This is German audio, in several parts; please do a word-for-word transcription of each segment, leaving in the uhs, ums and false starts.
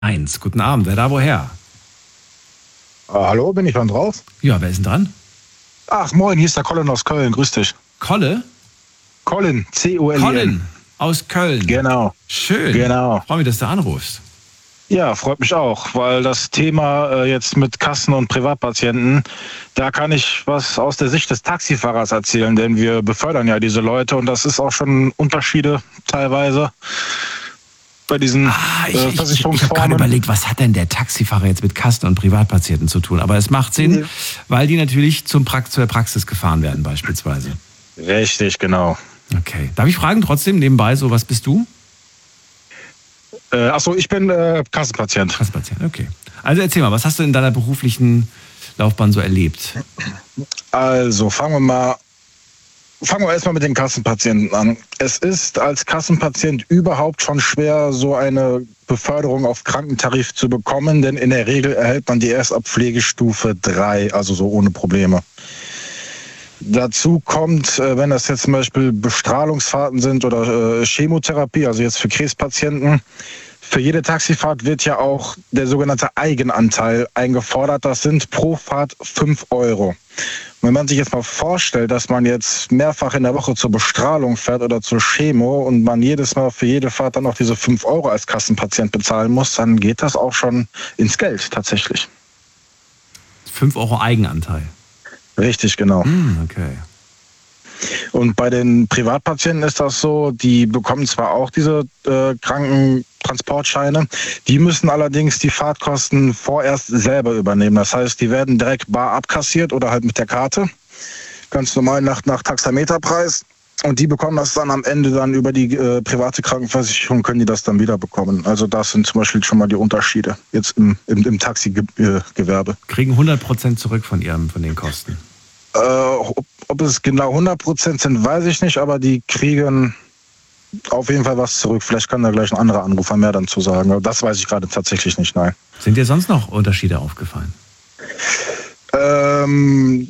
Eins. Guten Abend, wer da woher? Äh, hallo, bin ich dann drauf? Ja, wer ist denn dran? Ach, moin, hier ist der Colin aus Köln, grüß dich. Kolle? Colin, C O L I N. Colin aus Köln. Genau. Schön. Genau. Freue mich, dass du anrufst. Ja, freut mich auch, weil das Thema äh, jetzt mit Kassen und Privatpatienten, da kann ich was aus der Sicht des Taxifahrers erzählen, denn wir befördern ja diese Leute und das ist auch schon Unterschiede teilweise bei diesen Ah, ich, äh, ich, ich, ich habe Versicherungsformen. gerade überlegt, was hat denn der Taxifahrer jetzt mit Kassen und Privatpatienten zu tun? Aber es macht Sinn, Ja. weil die natürlich zum pra- zur Praxis gefahren werden beispielsweise. Richtig, genau. Okay. Darf ich fragen trotzdem nebenbei, so was bist du? Äh, achso, ich bin äh, Kassenpatient. Kassenpatient, okay. Also erzähl mal, was hast du in deiner beruflichen Laufbahn so erlebt? Also fangen wir mal, fangen wir erstmal mit den Kassenpatienten an. Es ist als Kassenpatient überhaupt schon schwer, so eine Beförderung auf Krankentarif zu bekommen, denn in der Regel erhält man die erst ab Pflegestufe drei, also so ohne Probleme. Dazu kommt, äh, wenn das jetzt zum Beispiel Bestrahlungsfahrten sind oder äh, Chemotherapie, also jetzt für Krebspatienten, für jede Taxifahrt wird ja auch der sogenannte Eigenanteil eingefordert. Das sind pro Fahrt fünf Euro. Und wenn man sich jetzt mal vorstellt, dass man jetzt mehrfach in der Woche zur Bestrahlung fährt oder zur Chemo und man jedes Mal für jede Fahrt dann noch diese fünf Euro als Kassenpatient bezahlen muss, dann geht das auch schon ins Geld tatsächlich. fünf Euro Eigenanteil. Richtig, genau. Hm, okay. Und bei den Privatpatienten ist das so, die bekommen zwar auch diese äh, Krankentransportscheine, die müssen allerdings die Fahrtkosten vorerst selber übernehmen. Das heißt, die werden direkt bar abkassiert oder halt mit der Karte, ganz normal nach, nach Taxameterpreis. Und die bekommen das dann am Ende dann über die äh, private Krankenversicherung, können die das dann wieder bekommen. Also das sind zum Beispiel schon mal die Unterschiede jetzt im, im, im Taxigewerbe. Kriegen hundert Prozent zurück von ihrem, von den Kosten. Äh, ob, ob es genau hundert Prozent sind, weiß ich nicht, aber die kriegen auf jeden Fall was zurück. Vielleicht kann da gleich ein anderer Anrufer mehr dann zu sagen. Aber das weiß ich gerade tatsächlich nicht, nein. Sind dir sonst noch Unterschiede aufgefallen? Ähm,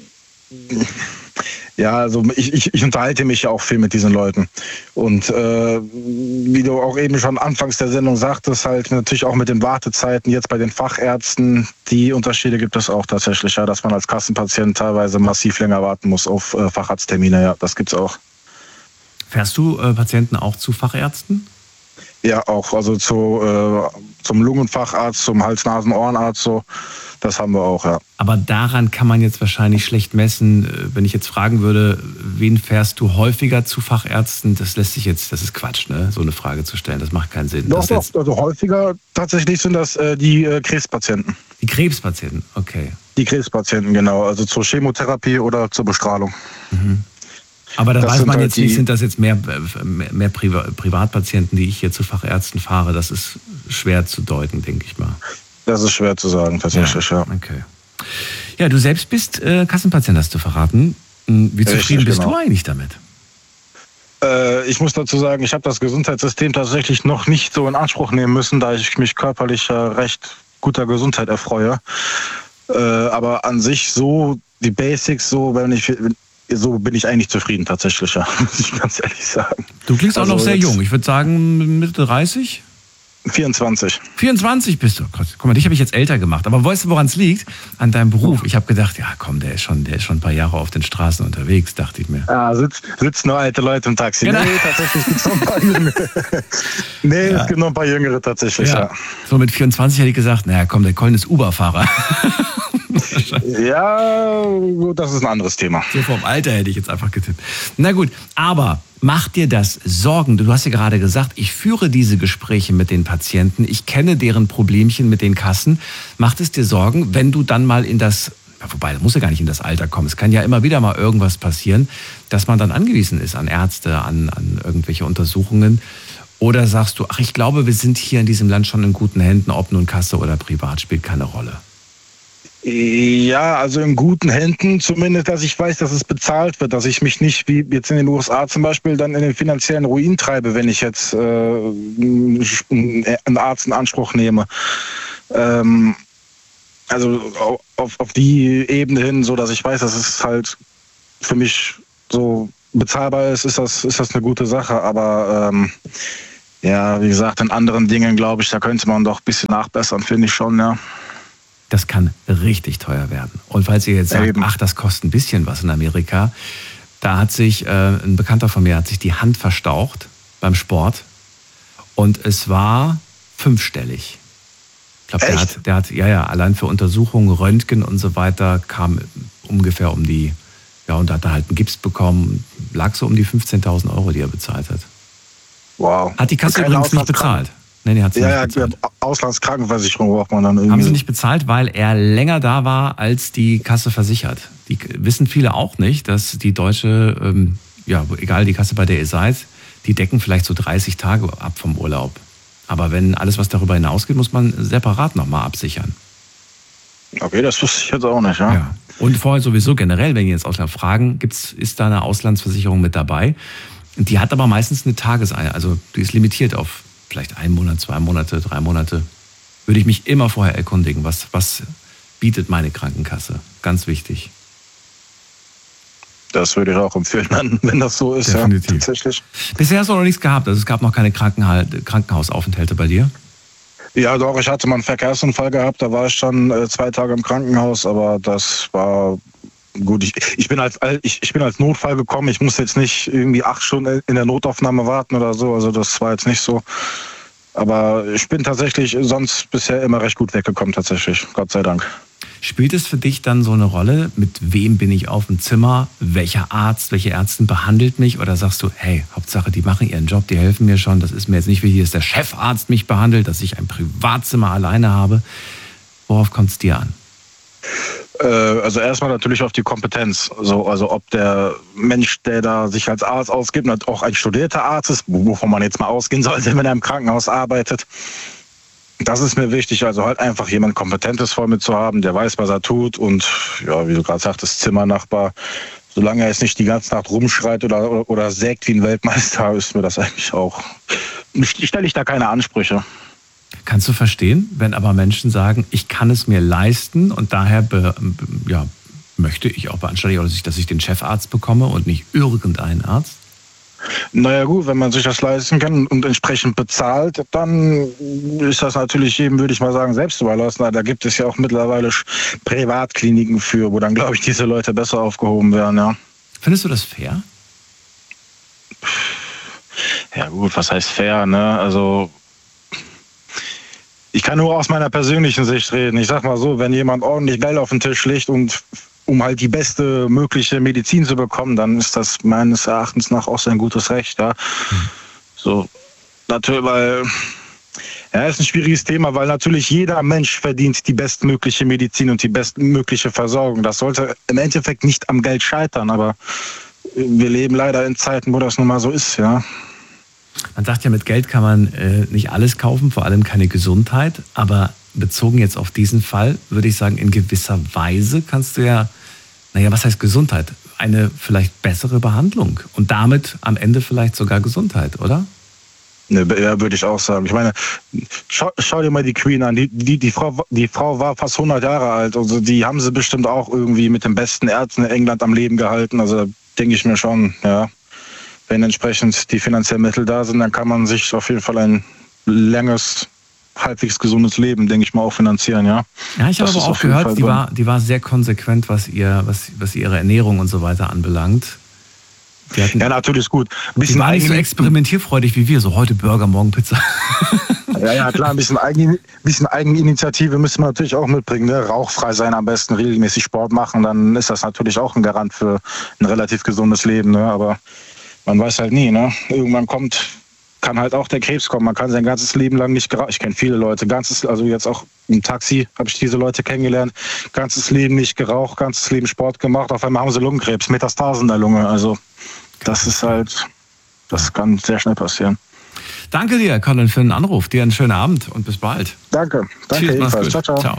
ja, also ich, ich, ich unterhalte mich ja auch viel mit diesen Leuten. Und äh, wie du auch eben schon anfangs der Sendung sagtest, halt natürlich auch mit den Wartezeiten jetzt bei den Fachärzten, die Unterschiede gibt es auch tatsächlich, ja, dass man als Kassenpatient teilweise massiv länger warten muss auf äh, Facharzttermine, ja, das gibt's auch. Fährst du äh, Patienten auch zu Fachärzten? Ja, auch, also zu, äh, zum Lungenfacharzt, zum Hals-Nasen-Ohrenarzt, so, das haben wir auch, ja. Aber daran kann man jetzt wahrscheinlich schlecht messen. Äh, Wenn ich jetzt fragen würde, wen fährst du häufiger zu Fachärzten, das lässt sich jetzt, das ist Quatsch, ne? So eine Frage zu stellen, das macht keinen Sinn. Doch, Das doch, jetzt, also häufiger tatsächlich sind das äh, die äh, Krebspatienten. die Krebspatienten, okay. Die Krebspatienten, genau, also zur Chemotherapie oder zur Bestrahlung. Mhm. Aber da Das weiß sind man halt jetzt nicht, die- sind das jetzt mehr, mehr, mehr Priva- Privatpatienten, die ich hier zu Fachärzten fahre? Das ist schwer zu deuten, denke ich mal. Das ist schwer zu sagen, tatsächlich, ja. Okay. Ja, du selbst bist äh, Kassenpatient, hast du verraten. Hm, Wie Richtig, zufrieden bist genau. du eigentlich damit? Äh, ich muss dazu sagen, ich habe das Gesundheitssystem tatsächlich noch nicht so in Anspruch nehmen müssen, da ich mich körperlich äh, recht guter Gesundheit erfreue. Äh, aber an sich so, die Basics, so, wenn ich, so bin ich eigentlich zufrieden tatsächlich, ja, muss ich ganz ehrlich sagen. Du klingst auch Also noch sehr jetzt jung. Ich würde sagen Mitte dreißig. vierundzwanzig. vierundzwanzig bist du. Gott, guck mal, dich habe ich jetzt älter gemacht. Aber weißt du, woran es liegt? An deinem Beruf. Ich habe gedacht, ja komm, der ist, schon, der ist schon ein paar Jahre auf den Straßen unterwegs, dachte ich mir. Ja, sitz, sitzen nur alte Leute im Taxi. Genau. Nee, tatsächlich gibt es noch ein paar Jüngere. Nee, Ja. es gibt noch ein paar Jüngere tatsächlich, ja. Ja. So mit vierundzwanzig hätte ich gesagt, naja komm, der Colin ist Uber-Fahrer. Ja, gut, das ist ein anderes Thema. So vom Alter hätte ich jetzt einfach getippt. Na gut, aber macht dir das Sorgen? Du hast ja gerade gesagt, ich führe diese Gespräche mit den Patienten, ich kenne deren Problemchen mit den Kassen. Macht es dir Sorgen, wenn du dann mal in das, ja, wobei, das muss ja gar nicht in das Alter kommen, es kann ja immer wieder mal irgendwas passieren, dass man dann angewiesen ist an Ärzte, an, an irgendwelche Untersuchungen? Oder sagst du, ach, ich glaube, wir sind hier in diesem Land schon in guten Händen, ob nun Kasse oder privat, spielt keine Rolle. Ja, also in guten Händen zumindest, dass ich weiß, dass es bezahlt wird, dass ich mich nicht wie jetzt in den U S A zum Beispiel dann in den finanziellen Ruin treibe, wenn ich jetzt äh, einen Arzt in Anspruch nehme. Ähm, also auf, auf die Ebene hin, so dass ich weiß, dass es halt für mich so bezahlbar ist, ist das, ist das eine gute Sache. Aber ähm, Ja, wie gesagt, in anderen Dingen, glaube ich, da könnte man doch ein bisschen nachbessern, finde ich schon, ja. Das kann richtig teuer werden. Und falls ihr jetzt sagt, Eben. ach, das kostet ein bisschen was in Amerika, da hat sich, äh, ein Bekannter von mir hat sich die Hand verstaucht beim Sport und es war fünfstellig. Ich glaube, der hat, der hat, ja, ja, allein für Untersuchungen, Röntgen und so weiter kam ungefähr um die, ja, und hat da halt einen Gips bekommen, lag so um die fünfzehntausend Euro, die er bezahlt hat. Wow. Hat die Kasse übrigens nicht bezahlt. Nee, nee, hat sie ja, nicht ja, bezahlt. Auslandskrankenversicherung braucht man dann irgendwie. Haben sie nicht bezahlt, weil er länger da war, als die Kasse versichert. Die wissen viele auch nicht, dass die deutsche, ähm, ja, egal die Kasse, bei der ihr seid, die decken vielleicht so dreißig Tage ab vom Urlaub. Aber wenn alles, was darüber hinausgeht, muss man separat nochmal absichern. Okay, das wusste ich jetzt auch nicht, ja. Ja. Und vorher sowieso generell, wenn ihr jetzt Ausland fragen, gibt's, ist da eine Auslandsversicherung mit dabei? Die hat aber meistens eine Tageseinheit, also die ist limitiert auf vielleicht einen Monat, zwei Monate, drei Monate. Würde ich mich immer vorher erkundigen, was, was bietet meine Krankenkasse? Ganz wichtig. Das würde ich auch empfehlen, wenn das so ist. Definitiv. Ja, tatsächlich. Bisher hast du noch nichts gehabt, also es gab noch keine Krankenha- Krankenhausaufenthalte bei dir? Ja, doch, ich hatte mal einen Verkehrsunfall gehabt, da war ich schon äh, zwei Tage im Krankenhaus, aber das war gut. Ich, ich, bin als, ich, ich bin als Notfall gekommen, ich musste jetzt nicht irgendwie acht Stunden in der Notaufnahme warten oder so, also das war jetzt nicht so. Aber ich bin tatsächlich sonst bisher immer recht gut weggekommen, tatsächlich, Gott sei Dank. Spielt es für dich dann so eine Rolle, mit wem bin ich auf dem Zimmer, welcher Arzt, welche Ärztin behandelt mich? Oder sagst du, hey, Hauptsache, die machen ihren Job, die helfen mir schon, das ist mir jetzt nicht wichtig, dass der Chefarzt mich behandelt, dass ich ein Privatzimmer alleine habe. Worauf kommt es dir an? Äh, also erstmal natürlich auf die Kompetenz. Also, also ob der Mensch, der da sich als Arzt ausgibt, auch ein studierter Arzt ist, wovon man jetzt mal ausgehen sollte, wenn er im Krankenhaus arbeitet. Das ist mir wichtig, also halt einfach jemand Kompetentes vor mir zu haben, der weiß, was er tut und ja, wie du gerade sagtest, Zimmernachbar. Solange er jetzt nicht die ganze Nacht rumschreit oder, oder, oder sägt wie ein Weltmeister, ist mir das eigentlich auch, stelle ich da keine Ansprüche. Kannst du verstehen, wenn aber Menschen sagen, ich kann es mir leisten und daher be, ja, möchte ich auch beanstanden, dass ich den Chefarzt bekomme und nicht irgendeinen Arzt? Naja gut, wenn man sich das leisten kann und entsprechend bezahlt, dann ist das natürlich jedem, würde ich mal sagen, selbst überlassen. Da gibt es ja auch mittlerweile Privatkliniken für, wo dann, glaube ich, diese Leute besser aufgehoben werden, ja. Findest du das fair? Ja gut, was heißt fair, ne? Also ich kann nur aus meiner persönlichen Sicht reden. Ich sag mal so, wenn jemand ordentlich Geld auf den Tisch legt und um halt die beste mögliche Medizin zu bekommen, dann ist das meines Erachtens nach auch sein gutes Recht, ja. Mhm. So, natürlich, weil, ja, ist ein schwieriges Thema, weil natürlich jeder Mensch verdient die bestmögliche Medizin und die bestmögliche Versorgung. Das sollte im Endeffekt nicht am Geld scheitern, aber wir leben leider in Zeiten, wo das nun mal so ist, ja. Man sagt ja, mit Geld kann man äh, nicht alles kaufen, vor allem keine Gesundheit, aber bezogen jetzt auf diesen Fall, würde ich sagen, in gewisser Weise kannst du ja, naja, was heißt Gesundheit? Eine vielleicht bessere Behandlung und damit am Ende vielleicht sogar Gesundheit, oder? Ne, ja, würde ich auch sagen. Ich meine, schau, schau dir mal die Queen an. Die, die, die, Frau, die Frau war fast hundert Jahre alt. Also die haben sie bestimmt auch irgendwie mit den besten Ärzten in England am Leben gehalten. Also denke ich mir schon, ja. Wenn entsprechend die finanziellen Mittel da sind, dann kann man sich auf jeden Fall ein längeres, halbwegs gesundes Leben, denke ich mal, auch finanzieren, ja. Ja, ich habe aber auch gehört, die war, die war sehr konsequent, was ihr, was, was ihre Ernährung und so weiter anbelangt. Die hatten, ja, natürlich ist gut. Ein bisschen die war nicht so experimentierfreudig wie wir, so heute Burger, morgen Pizza. Ja, ja, klar, ein bisschen, Eigen, bisschen Eigeninitiative müssen wir natürlich auch mitbringen. Ne? Rauchfrei sein am besten, regelmäßig Sport machen, dann ist das natürlich auch ein Garant für ein relativ gesundes Leben. Ne? Aber man weiß halt nie, ne? Irgendwann kommt, kann halt auch der Krebs kommen. Man kann sein ganzes Leben lang nicht geraucht. Ich kenne viele Leute, ganzes, also jetzt auch im Taxi habe ich diese Leute kennengelernt. Ganzes Leben nicht geraucht, ganzes Leben Sport gemacht. Auf einmal haben sie Lungenkrebs, Metastasen in der Lunge. Also das ist halt, das kann sehr schnell passieren. Danke dir, Colin, für den Anruf. Dir einen schönen Abend und bis bald. Danke. Danke Tschüss, ebenfalls. Ciao, ciao. Ciao.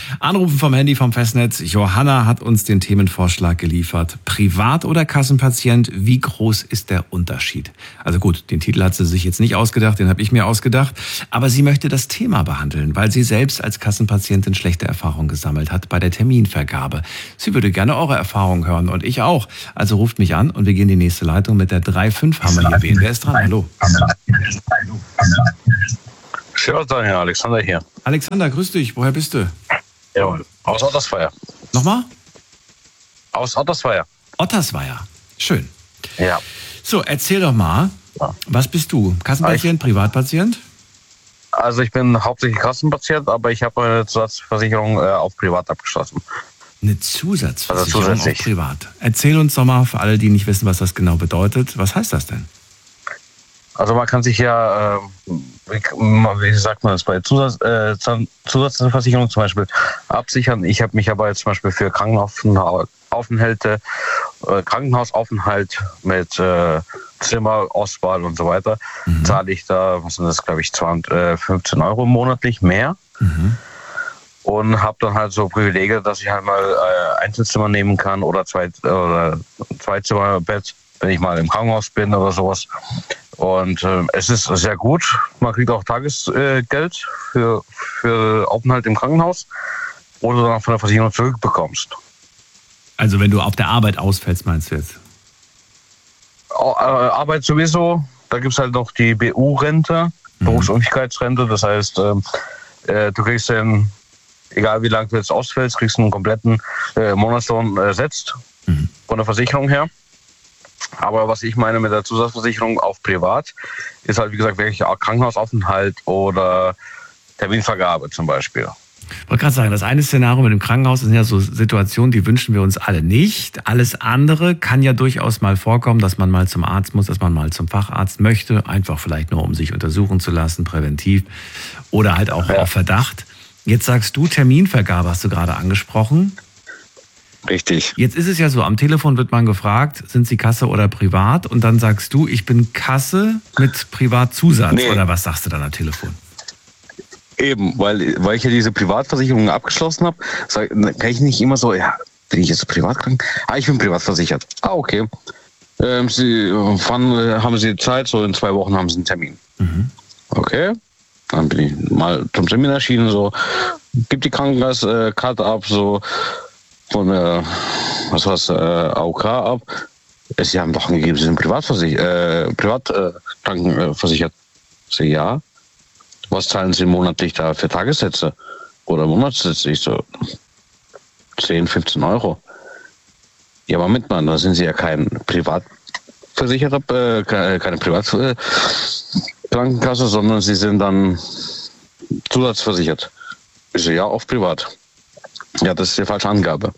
Anrufen vom Handy vom Festnetz. Johanna hat uns den Themenvorschlag geliefert. Privat- oder Kassenpatient, wie groß ist der Unterschied? Also gut, den Titel hat sie sich jetzt nicht ausgedacht, den habe ich mir ausgedacht. Aber sie möchte das Thema behandeln, weil sie selbst als Kassenpatientin schlechte Erfahrungen gesammelt hat bei der Terminvergabe. Sie würde gerne eure Erfahrungen hören und ich auch. Also ruft mich an und wir gehen in die nächste Leitung mit der drei fünf. Haben wir hier wen? Wer ist dran? Hallo. Schönen Tag, Herr Alexander hier. Alexander, grüß dich. Woher bist du? Jawohl. Aus Ottersweier. Nochmal? Aus Ottersweier. Ottersweier. Schön. Ja. So, erzähl doch mal, ja. Was bist du? Kassenpatient, ich, Privatpatient? Also ich bin hauptsächlich Kassenpatient, aber ich habe eine Zusatzversicherung äh, auf Privat abgeschlossen. Eine Zusatzversicherung also auf Privat. Erzähl uns doch mal, für alle, die nicht wissen, was das genau bedeutet, was heißt das denn? Also man kann sich ja, äh, wie, wie sagt man das, bei Zusatz, äh, Zusatzversicherung zum Beispiel absichern. Ich habe mich aber jetzt zum Beispiel für Krankenaufenthalte, äh, Krankenhausaufenthalt mit äh, Zimmerauswahl und so weiter, mhm. zahle ich da, was sind das, glaube ich, fünfzehn Euro monatlich mehr. Mhm. Und habe dann halt so Privilegien, dass ich halt mal äh, Einzelzimmer nehmen kann oder zwei oder Zweizimmerbett, wenn ich mal im Krankenhaus bin oder sowas. Und äh, es ist sehr gut. Man kriegt auch Tagesgeld äh, für, für Aufenthalt im Krankenhaus, wo du dann von der Versicherung zurückbekommst. Also wenn du auf der Arbeit ausfällst, meinst du jetzt? O- äh, Arbeit sowieso. Da gibt es halt noch die B U-Rente, mhm. Berufsunfähigkeitsrente. Das heißt, äh, du kriegst den, egal wie lange du jetzt ausfällst, kriegst du einen kompletten äh, Monatslohn ersetzt mhm. von der Versicherung her. Aber was ich meine mit der Zusatzversicherung auf Privat, ist halt wie gesagt wirklich Krankenhausaufenthalt oder Terminvergabe zum Beispiel. Ich wollte gerade sagen, das eine Szenario mit dem Krankenhaus sind ja so Situationen, die wünschen wir uns alle nicht. Alles andere kann ja durchaus mal vorkommen, dass man mal zum Arzt muss, dass man mal zum Facharzt möchte, einfach vielleicht nur, um sich untersuchen zu lassen, präventiv oder halt auch ja. auf Verdacht. Jetzt sagst du, Terminvergabe hast du gerade angesprochen. Richtig. Jetzt ist es ja so, am Telefon wird man gefragt, sind Sie Kasse oder Privat? Und dann sagst du, ich bin Kasse mit Privatzusatz. Nee. Oder was sagst du dann am Telefon? Eben, weil, weil ich ja diese Privatversicherung abgeschlossen habe, sag, kann ich nicht immer so, ja, bin ich jetzt privat krank? Ah, ich bin privat versichert. Ah, okay. Ähm, Sie, wann haben Sie Zeit? So in zwei Wochen haben Sie einen Termin. Mhm. Okay. Dann bin ich mal zum Termin erschienen, so, gib die Krankenkassenkarte ab, so, von der, was war's, äh, A O K ab. Sie haben doch angegeben, Sie sind privatversichert, äh, privat äh, krankenversichert. So, ja. Was zahlen Sie monatlich da für Tagessätze oder Monatssätze? Ich so, zehn, fünfzehn Euro. Ja, aber mit man, da sind Sie ja kein Privatversicherter, äh, keine Privatkrankenkasse, sondern Sie sind dann zusatzversichert. Ich so, ja, auf privat. Ja, das ist die falsche Angabe.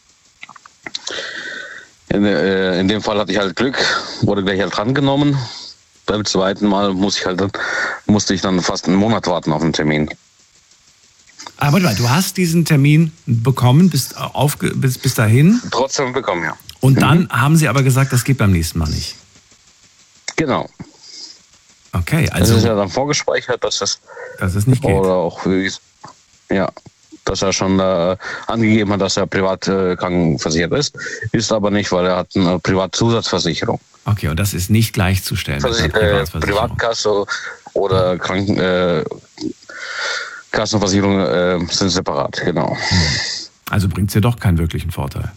In, äh, in dem Fall hatte ich halt Glück, wurde gleich halt drangenommen. Beim zweiten Mal muss ich halt, musste ich dann fast einen Monat warten auf den Termin. Aber warte mal, du hast diesen Termin bekommen, bis, auf, bis, bis dahin? Trotzdem bekommen, ja. Und mhm. dann haben sie aber gesagt, das geht beim nächsten Mal nicht. Genau. Okay, also. Es ist ja dann vorgespeichert, dass das, dass es nicht geht. Oder auch, ja, dass er schon äh, angegeben hat, dass er privat äh, krankenversichert ist. Ist aber nicht, weil er hat eine Privatzusatzversicherung. Okay, und das ist nicht gleichzustellen Versi- mit einer äh, Privatkasse oder Kranken, äh, Kassenversicherung äh, sind separat, genau. Also bringt es dir doch keinen wirklichen Vorteil.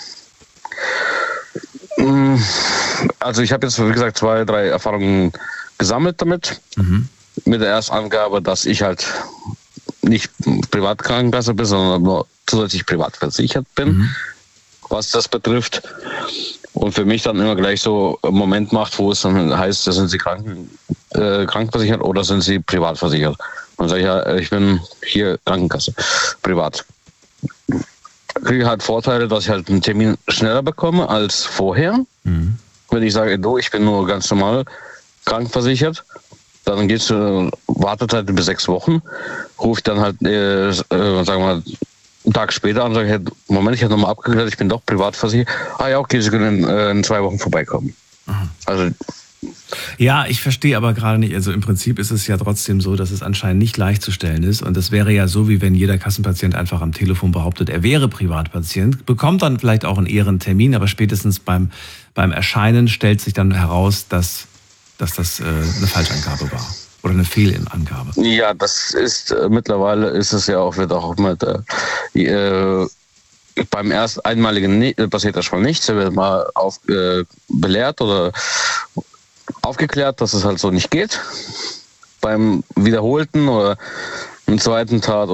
Also ich habe jetzt, wie gesagt, zwei, drei Erfahrungen gesammelt damit. Mhm. Mit der Erstangabe, dass ich halt nicht Privatkrankenkasse bin, sondern nur zusätzlich privat versichert bin, mhm. was das betrifft. Und für mich dann immer gleich so einen Moment macht, wo es dann heißt, sind Sie kranken, äh, krankenversichert oder sind Sie privat versichert? Und sage ich, ja, ich bin hier Krankenkasse, privat. Kriege halt Vorteile, dass ich halt einen Termin schneller bekomme als vorher. Mhm. Wenn ich sage, du, ich bin nur ganz normal krankenversichert, dann geht es äh, Wartezeit über sechs Wochen. Rufe ich dann halt, äh, äh, sagen wir mal, einen Tag später an und sage, hey, Moment, ich habe nochmal abgeklärt, ich bin doch privat versichert. Ah ja, okay, Sie können äh, in zwei Wochen vorbeikommen. Mhm. Also Ja, ich verstehe aber gerade nicht. Also im Prinzip ist es ja trotzdem so, dass es anscheinend nicht leicht zu stellen ist. Und es wäre ja so, wie wenn jeder Kassenpatient einfach am Telefon behauptet, er wäre Privatpatient, bekommt dann vielleicht auch einen Ehrentermin, aber spätestens beim, beim Erscheinen stellt sich dann heraus, dass, dass das äh, eine Falschangabe war oder eine Fehlangabe. Ja, das ist äh, mittlerweile ist es ja auch, wird auch mit äh, äh, beim erst einmaligen äh, passiert das schon nichts. Er wird mal auf, äh, belehrt oder aufgeklärt, dass es halt so nicht geht. Beim wiederholten oder im zweiten Tat